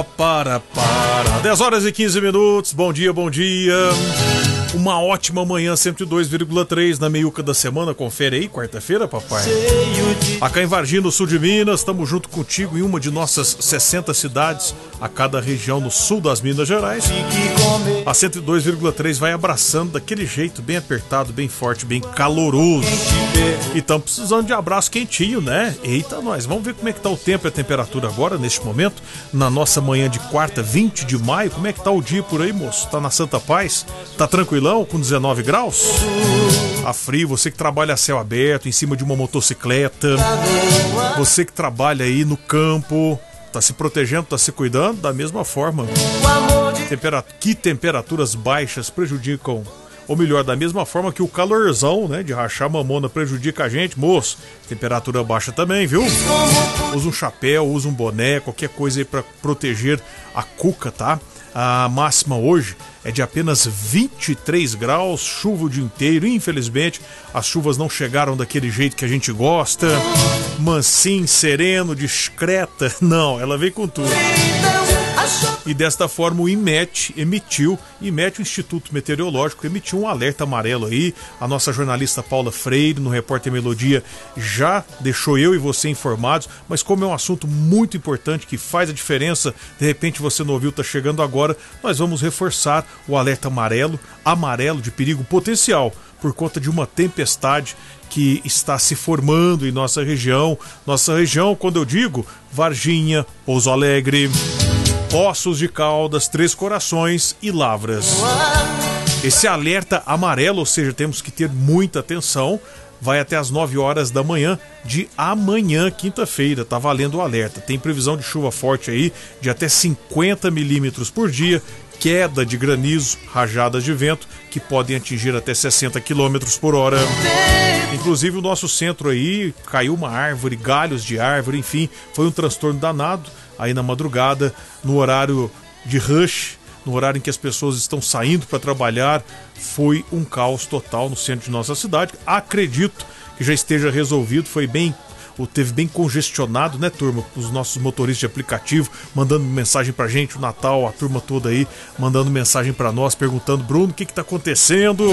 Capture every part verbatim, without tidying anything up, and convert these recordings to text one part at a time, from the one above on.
Para, para. dez horas e quinze minutos. Bom dia, bom dia. Uma ótima manhã, cento e dois vírgula três na meiuca da semana. Confere aí, quarta-feira, papai. Acá em Varginha, no sul de Minas, estamos junto contigo em uma de nossas sessenta cidades, a cada região no sul das Minas Gerais. A cento e dois vírgula três vai abraçando daquele jeito, bem apertado, bem forte, bem caloroso. E estamos precisando de abraço quentinho, né? Eita, nós. Vamos ver como é que tá o tempo e a temperatura agora, neste momento, na nossa manhã de quarta, vinte de maio. Como é que tá o dia por aí, moço? Tá na Santa Paz? Tá tranquilão? Com dezenove graus? Tá frio, você que trabalha a céu aberto, em cima de uma motocicleta, você que trabalha aí no campo, tá se protegendo, tá se cuidando, da mesma forma. Temperat... Que temperaturas baixas prejudicam, ou melhor, da mesma forma que o calorzão, né, de rachar mamona prejudica a gente, moço, temperatura baixa também, viu? Usa um chapéu, usa um boné, qualquer coisa aí pra proteger a cuca, tá? A máxima hoje é de apenas vinte e três graus, chuva o dia inteiro. Infelizmente, as chuvas não chegaram daquele jeito que a gente gosta. Mansinho, sereno, discreta. Não, ela veio com tudo. E desta forma o IMET emitiu, IMET, o Instituto Meteorológico, emitiu um alerta amarelo aí. A nossa jornalista Paula Freire, no Repórter Melodia, já deixou eu e você informados, mas como é um assunto muito importante que faz a diferença, de repente você não ouviu, tá chegando agora, nós vamos reforçar o alerta amarelo, amarelo de perigo potencial, por conta de uma tempestade que está se formando em nossa região. Nossa região, quando eu digo Varginha, Pouso Alegre, Poços de Caldas, Três Corações e Lavras. Esse alerta amarelo, ou seja, temos que ter muita atenção, vai até as nove horas da manhã de amanhã, quinta-feira. Tá valendo o alerta. Tem previsão de chuva forte aí de até cinquenta milímetros por dia, queda de granizo, rajadas de vento que podem atingir até sessenta quilômetros por hora. Inclusive o nosso centro aí, caiu uma árvore, galhos de árvore, enfim, foi um transtorno danado aí na madrugada, no horário de rush, no horário em que as pessoas estão saindo para trabalhar. Foi um caos total no centro de nossa cidade. Acredito que já esteja resolvido, foi bem, ou teve bem congestionado, né, turma? Os nossos motoristas de aplicativo mandando mensagem pra gente, o Natal, a turma toda aí mandando mensagem pra nós, perguntando: Bruno, o que que tá acontecendo?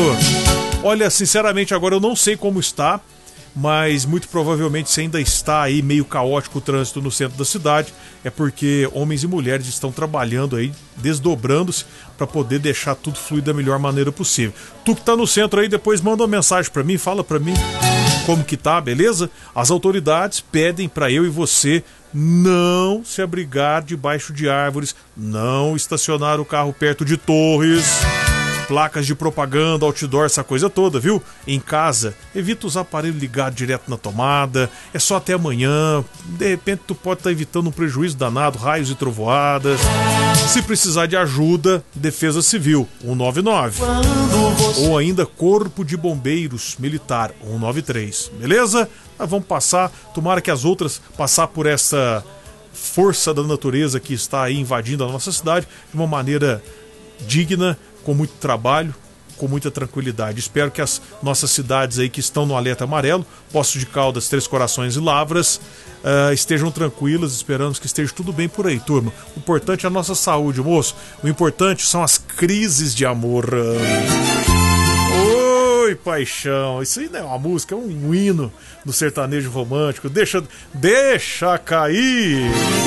Olha, sinceramente agora eu não sei como está, mas muito provavelmente, se ainda está aí meio caótico o trânsito no centro da cidade, é porque homens e mulheres estão trabalhando aí, desdobrando-se para poder deixar tudo fluir da melhor maneira possível. Tu que tá no centro aí, depois manda uma mensagem para mim, fala para mim como que tá, beleza? As autoridades pedem para eu e você não se abrigar debaixo de árvores, não estacionar o carro perto de torres, placas de propaganda, outdoor, essa coisa toda, viu? Em casa, evita os aparelhos ligados direto na tomada, é só até amanhã, de repente tu pode estar evitando um prejuízo danado, raios e trovoadas. Se precisar de ajuda, Defesa Civil, um nove nove. Ou ainda Corpo de Bombeiros Militar, um nove três. Beleza? Nós vamos passar, tomara que as outras passar por essa força da natureza que está aí invadindo a nossa cidade de uma maneira digna, com muito trabalho, com muita tranquilidade. Espero que as nossas cidades aí que estão no alerta amarelo, Poços de Caldas, Três Corações e Lavras, uh, estejam tranquilas. Esperamos que esteja tudo bem por aí, turma. O importante é a nossa saúde, moço. O importante são as crises de amor. Oi, paixão. Isso aí não é uma música, é um hino do sertanejo romântico. Deixa, deixa cair.